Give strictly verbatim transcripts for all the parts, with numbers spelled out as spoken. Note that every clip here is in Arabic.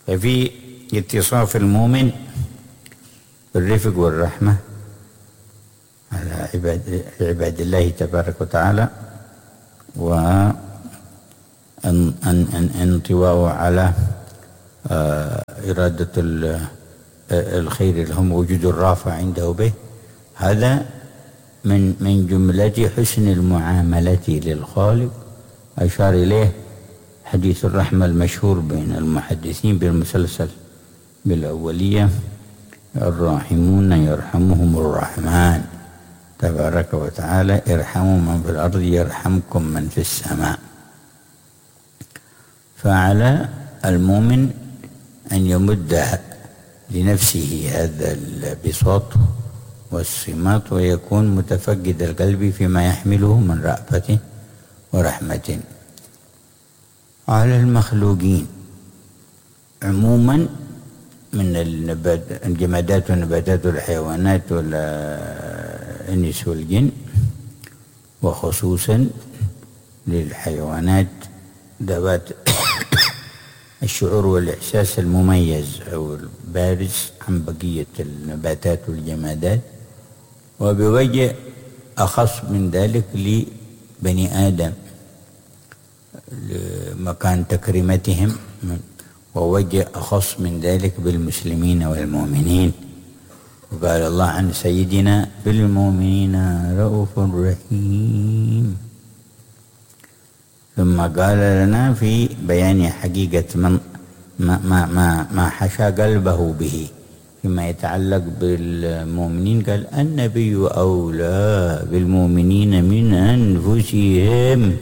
ففي اتصاف المؤمن بالرفق والرحمة على عباد, عباد الله تبارك وتعالى، وانطواءه على إرادة الخير لهم، وجود الرافع عنده به. هذا من من جملة حسن المعاملة للخالق. أشار إليه حديث الرحمة المشهور بين المحدثين بالمسلسل بالأولية: الراحمون يرحمهم الرحمن تبارك وتعالى، ارحموا من في الأرض يرحمكم من في السماء. فعلى المؤمن أن يمد لنفسه هذا البساط والصمات، ويكون متفقد القلب فيما يحمله من رأفة ورحمة على المخلوقين عموما من الجمادات والنباتات والحيوانات والإنس والجن، وخصوصا للحيوانات ذوات الشعور والإحساس المميز أو البارز عن بقية النباتات والجمادات، وبوجه أخص من ذلك لبني آدم لمكان تكريمتهم، ووجه أخص من ذلك بالمسلمين والمؤمنين. وقال الله عن سيدنا: بالمؤمنين رؤوف رحيم. ثم قال لنا في بيان حقيقة من ما, ما, ما, ما حشى قلبه به فيما يتعلق بالمؤمنين، قال: النبي أولى بالمؤمنين من أنفسهم.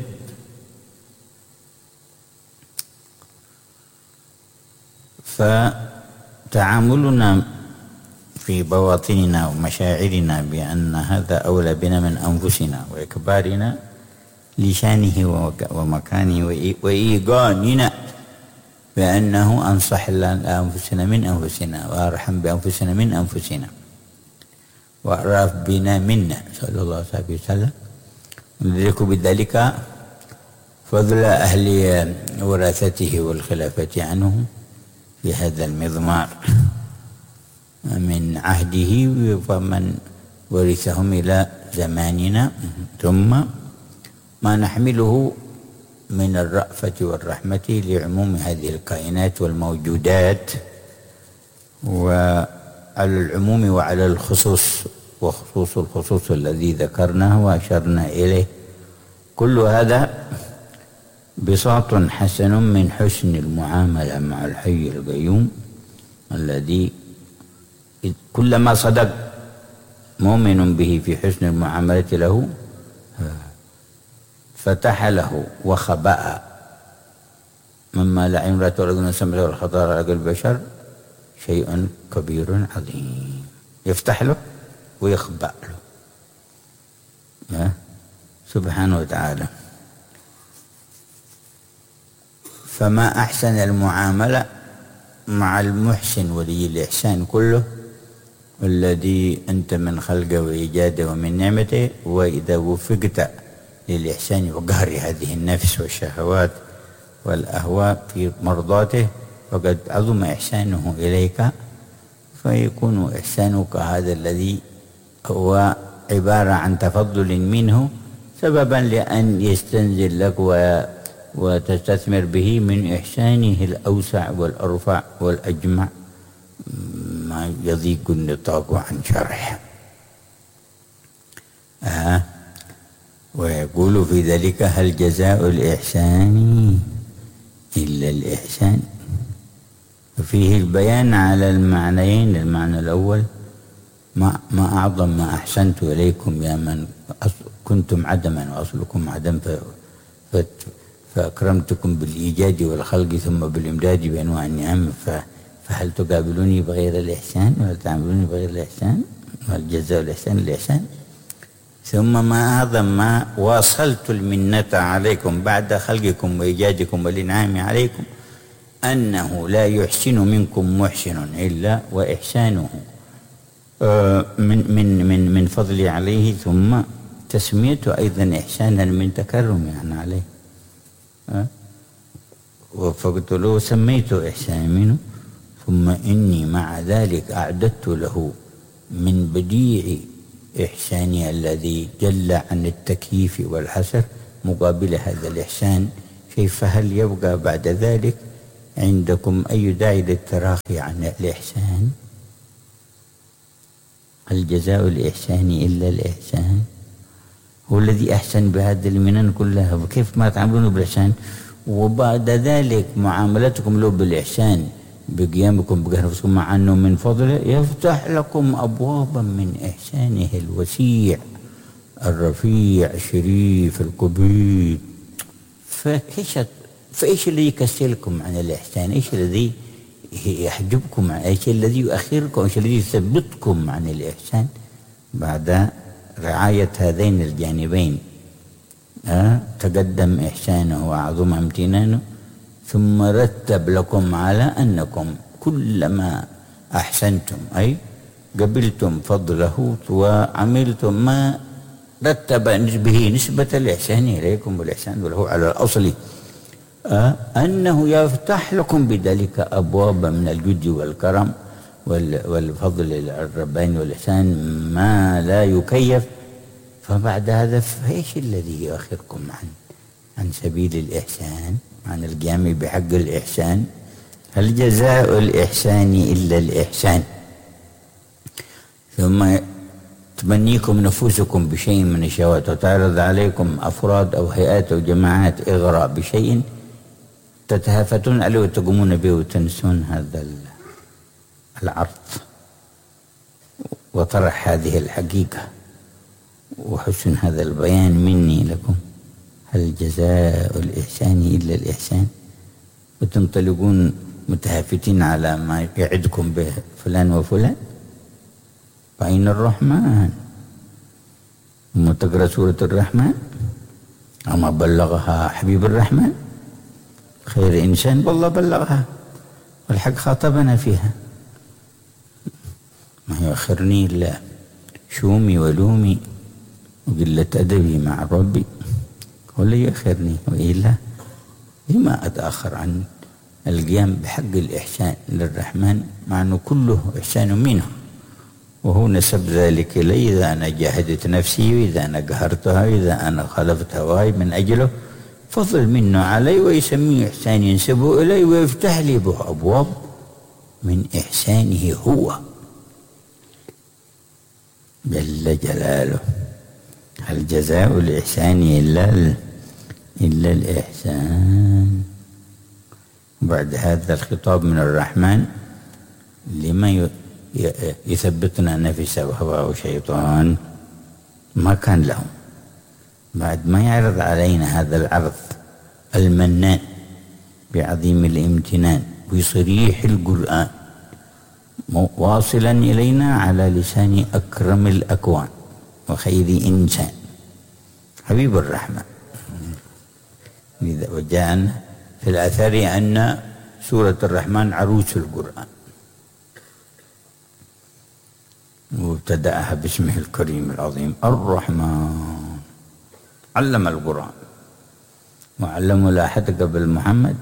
فتعاملنا في بواطننا ومشاعرنا بأن هذا أولى بنا من أنفسنا، وإكبارنا لشانه ومكانه وإيقاننا بأنه أنصح لأنفسنا من أنفسنا، وأرحم بأنفسنا من أنفسنا، وأعرف بنا منا صلى الله عليه وسلم. ندرك بذلك فضل أهل وراثته والخلافة عنه في هذا المضمار من عهده ومن ورثهم إلى زماننا، ثم ما نحمله من الرأفة والرحمة لعموم هذه الكائنات والموجودات، وعلى العموم وعلى الخصوص، وخصوص الخصوص الذي ذكرناه وأشرنا إليه. كل هذا بساط حسن من حسن المعاملة مع الحي القيوم، الذي كلما صدق مؤمن به في حسن المعاملة له فتح له وخبأ مما لا عين رأت ولا أذن سمعت ولا خطر على قلب البشر شيء كبير عظيم. يفتح له ويخبأ له سبحانه وتعالى. فما أحسن المعاملة مع المحسن ولي الإحسان كله، الذي أنت من خلقه وإيجاده ومن نعمته، وإذا وفقت للإحسان وقهر هذه النفس والشهوات والأهواء في مرضاته فقد عظم إحسانه إليك، فيكون إحسانك هذا الذي هو عبارة عن تفضل منه سببا لأن يستنزل لك وتستثمر به من إحسانه الأوسع والأرفع والأجمع ما يضيق النطاق عن شرحه. آه ويقول في ذلك: هل جزاء الإحسان إلا الإحسان؟ فيه البيان على المعنيين. المعنى الأول: ما, ما أعظم ما أحسنت إليكم يا من كنتم عدما وأصلكم عدم فأكرمتكم بالإيجاد والخلق ثم بالإمداد بأنواع النعم، فهل تقابلوني بغير الإحسان وهل تعاملوني بغير الإحسان؟ والجزاء الإحسان الإحسان. ثم ما أعظم ما واصلت المنة عليكم بعد خلقكم وإيجادكم والإنعام عليكم، أنه لا يحسن منكم محسن إلا وإحسانه من من من من فضلي عليه، ثم تسميته أيضا إحسانا من تكرمي يعني عليه. وفقت له سميته إحسانا منه، ثم إني مع ذلك أعددت له من بديع إحساني الذي جل عن التكييف والحسر مقابل هذا الإحسان شيء، فهل يبقى بعد ذلك عندكم أي داعي للتراخي عن الإحسان؟ هل جزاء الإحسان إلا الإحسان؟ هو الذي أحسن بهذه المنن كلها، وكيف ما تعاملون بالإحسان وبعد ذلك معاملتكم له بالإحسان بقيامكم بنفسكم مع أنه من فضله يفتح لكم أبوابا من إحسانه الوسيع الرفيع الشريف الكبير. فإيش فإيش الذي يكسلكم عن الإحسان؟ إيش الذي يحجبكم؟ إيش الذي يؤخركم؟ إيش الذي يثبتكم عن الإحسان بعد رعاية هذين الجانبين؟ أه؟ تقدم إحسانه وعظم امتنانه، ثم رتب لكم على أنكم كلما أحسنتم أي قبلتم فضله وعملتم ما رتب به نسبة الإحسان إليكم، والإحسان له على الأصل أه؟ أنه يفتح لكم بذلك أبواب من الجد والكرم والفضل الرباني والإحسان ما لا يكيف. فبعد هذا فإيش الذي يؤخركم عن عن سبيل الإحسان، عن القيام بحق الإحسان؟ هل جزاء الإحسان إلا الإحسان؟ ثم تمنيكم نفوسكم بشيء من الشهوات وتعرض عليكم أفراد أو هيئات أو جماعات إغراء بشيء تتهافتون عليه وتقومون به وتنسون هذا العرض وطرح هذه الحقيقة وحسن هذا البيان مني لكم. هل جزاء الإحسان إلا الإحسان؟ وتنطلقون متهافتين على ما يعدكم به فلان وفلان. فأين الرحمن؟ ثم تقرأ سورة الرحمن أما بلغها حبيب الرحمن خير إنسان والله بلغها، والحق خاطبنا فيها. ما يؤخرني إلا شومي ولومي وقلة أدبي مع ربي، هو اللي يؤخرني، وإلا لما أتأخر عن القيام بحق الإحسان للرحمن مع أنه كله إحسان منه، وهو نسب ذلك إلي إذا أنا جاهدت نفسي وإذا أنا قهرتها وإذا أنا خالفت هواي من أجله فضل منه علي ويسميه إحسان ينسبه إلي ويفتح لي به أبواب من إحسانه هو جل جلاله. هل جزاء الإحسان إلا إلا الإحسان؟ بعد هذا الخطاب من الرحمن لما يثبتنا نفس وهوى وشيطان ما كان لهم، بعد ما يعرض علينا هذا العرض المنان بعظيم الامتنان بصريح القرآن واصلا إلينا على لسان أكرم الأكوان وخير إنسان حبيب الرحمن. وجاءنا في الأثر أن سورة الرحمن عروس القرآن، وابتدأها باسمه الكريم العظيم الرحمن علم القرآن وعلمه لا أحد قبل محمد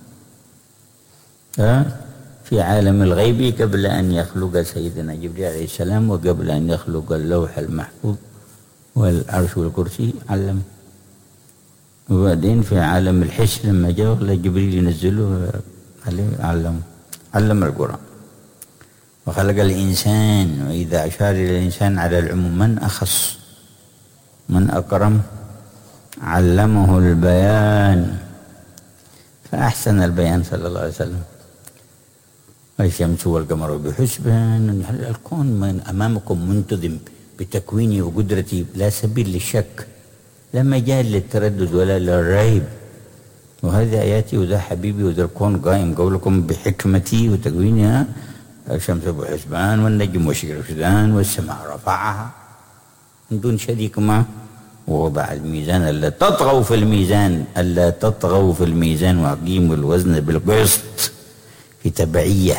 في عالم الغيب قبل أن يخلق سيدنا جبريل عليه السلام وقبل أن يخلق اللوح المحفوظ والعرش والكرسي علم. وبعدين في عالم الحس لما جاء جبريل ينزله عليه علم علم القرآن. وخلق الإنسان، وإذا أشار إلى الإنسان على العموم من أخص من أكرم علمه البيان فأحسن البيان صلى الله عليه وسلم. الشمس والقمر بحسبان، الكون من أمامكم منتظم بتكويني وقدرتي لا سبيل للشك، لا مجال للتردد ولا للريب. وهذه آياتي وذا حبيبي وذا الكون قائم قولكم بحكمتي وتكوينها. الشمس بحسبان والنجم وشيرفدان والسماء رفعها من دون شريك معه ووضع الميزان ألا تطغوا في الميزان ألا تطغوا في الميزان وأقيموا الوزن بالقسط، في تبعية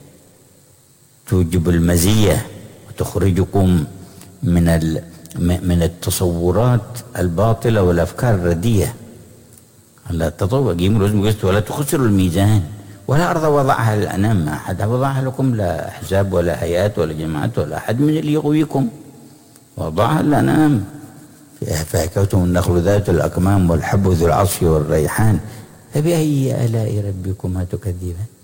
توجب المزية وتخرجكم من من التصورات الباطلة والأفكار الرديئة. ألا تطغوا وأقيموا الوزن بالقسط ولا تخسروا الميزان والأرض وضعها للأنام، ما أحد وضعها لكم، لا أحزاب ولا هيئات ولا جماعات ولا أحد من اللي يغويكم، وضعها للأنام. فاكهة النخل ذات الأكمام والحب ذو العصف والريحان فبأي آلاء ربكما تكذبان.